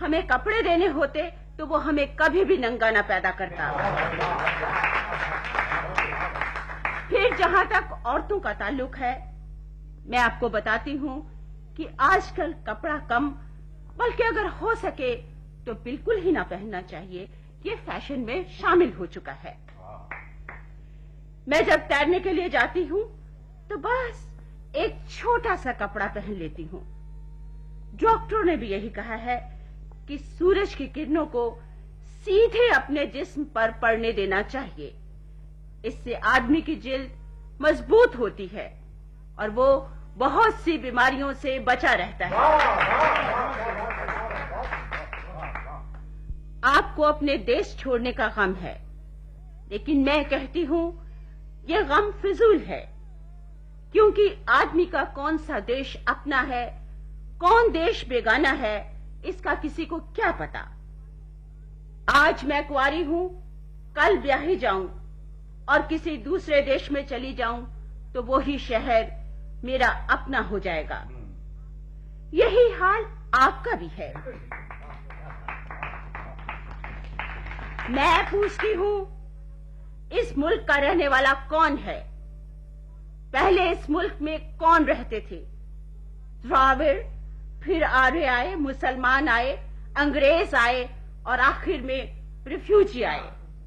हमें कपड़े देने होते तो वो हमें कभी भी नंगा न पैदा करता। फिर जहां तक औरतों का ताल्लुक है, मैं आपको बताती हूँ कि आजकल कपड़ा कम, बल्कि अगर हो सके तो बिल्कुल ही ना पहनना चाहिए। ये फैशन में शामिल हो चुका है। मैं जब तैरने के लिए जाती हूँ तो बस एक छोटा सा कपड़ा पहन लेती हूँ। डॉक्टरों ने भी यही कहा है कि सूरज की किरणों को सीधे अपने जिस्म पर पड़ने देना चाहिए। इससे आदमी की जिल्द मजबूत होती है और वो बहुत सी बीमारियों से बचा रहता है। आपको अपने देश छोड़ने का गम है, लेकिन मैं कहती हूँ ये गम फिजूल है, क्योंकि आदमी का कौन सा देश अपना है, कौन देश बेगाना है, इसका किसी को क्या पता। आज मैं कुंवारी हूँ, कल ब्याही जाऊं और किसी दूसरे देश में चली जाऊं तो वो ही शहर मेरा अपना हो जाएगा। यही हाल आपका भी है। मैं पूछती हूँ, इस मुल्क का रहने वाला कौन है? पहले इस मुल्क में कौन रहते थे? द्राविड़, फिर आर्य आए, मुसलमान आए, अंग्रेज आए और आखिर में रिफ्यूजी आए।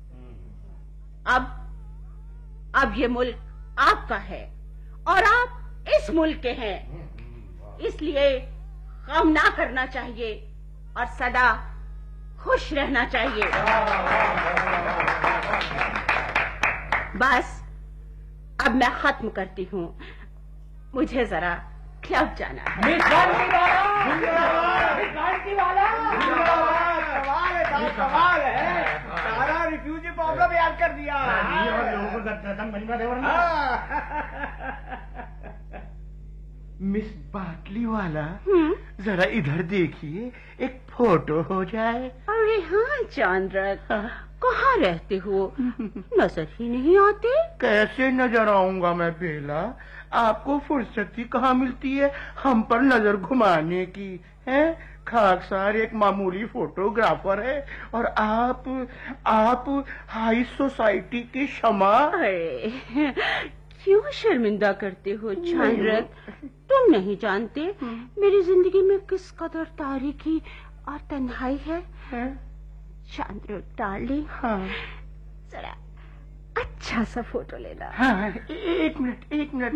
अब ये मुल्क आपका है और आप इस मुल्क के हैं। इसलिए गम ना करना चाहिए और सदा खुश रहना चाहिए। बस अब मैं खत्म करती हूँ, मुझे जरा क्लब जाना है। कमाल है, सारा रिफ्यूजी प्रॉब्लम याद कर दिया। मिस बाटली वाला, जरा इधर देखिए, एक फोटो हो जाए। अरे हाँ चांद्रक, कहाँ रहते हो? नजर ही नहीं आते। कैसे नजर आऊंगा मैं बेला, आपको फुर्सत ही कहाँ मिलती है हम पर नजर घुमाने की है। खाकसार एक मामूली फोटोग्राफर है और आप हाई सोसाइटी की शमा। अरे क्यों शर्मिंदा करते हो चांद्रक? तुम नहीं जानते मेरी जिंदगी में किस कदर तारीकी और तन्हाई है। चांद्रक डार्लिंग, जरा अच्छा सा फोटो लेना। हाँ, एक मिनट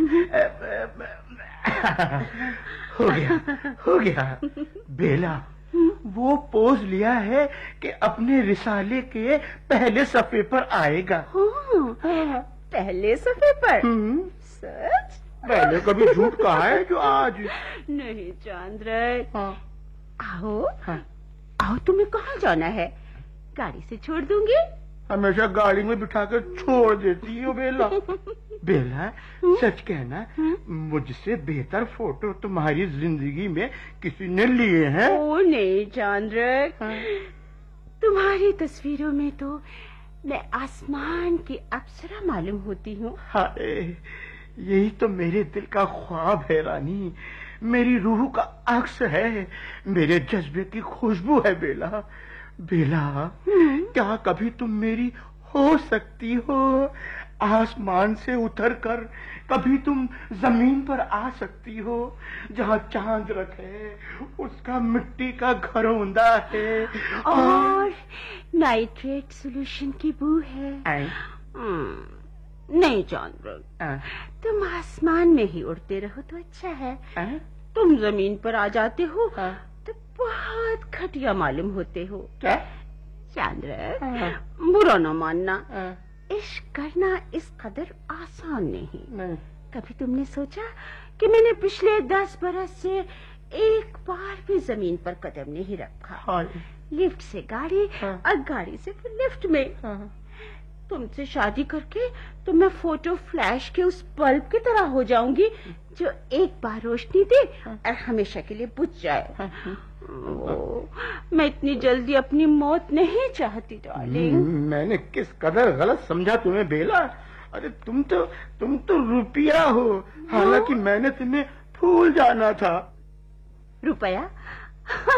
हो गया बेला, वो पोज लिया है कि अपने रिसाले के पहले सफे पर आएगा। हाँ, पहले सफे पर? सच? पहले कभी झूठ कहा है जो आज? नहीं चांद्रक। आओ, हाँ। आओ, तुम्हें कहाँ जाना है? गाड़ी से छोड़ दूंगी। हमेशा गाड़ी में बिठाकर छोड़ देती हो बेला। बेला, सच कहना, मुझसे बेहतर फोटो तुम्हारी जिंदगी में किसी ने लिए हैं? ओ नहीं चांद्रक, तुम्हारी तस्वीरों में तो मैं आसमान की अप्सरा मालूम होती हूँ। हाय, यही तो मेरे दिल का ख्वाब है रानी, मेरी रूह का अक्स है, मेरे जज्बे की खुशबू है बेला। बेला, क्या कभी तुम मेरी हो सकती हो? आसमान से उतरकर कभी तुम जमीन पर आ सकती हो? जहाँ चांद रखे उसका मिट्टी का घरौंदा है और नाइट्रेट सोल्यूशन की बू है। नहीं चांद्रक, तुम आसमान में ही उड़ते रहो तो अच्छा है। तुम जमीन पर आ जाते हो तो बहुत घटिया मालूम होते हो। क्या चांद्रक, बुरा न मानना, इश्क करना इस कदर आसान नहीं। कभी तुमने सोचा कि मैंने पिछले 10 बरस से एक बार भी जमीन पर कदम नहीं रखा। लिफ्ट से गाड़ी और गाड़ी से फिर लिफ्ट में। तुमसे शादी करके तो मैं फोटो फ्लैश के उस बल्ब की तरह हो जाऊंगी जो एक बार रोशनी दे और हमेशा के लिए बुझ जाए। मैं इतनी जल्दी अपनी मौत नहीं चाहती डार्लिंग। मैंने किस कदर गलत समझा तुम्हें बेला। अरे तुम तो रुपया हो, हालांकि मैंने तुम्हें फूल जाना था। रुपया?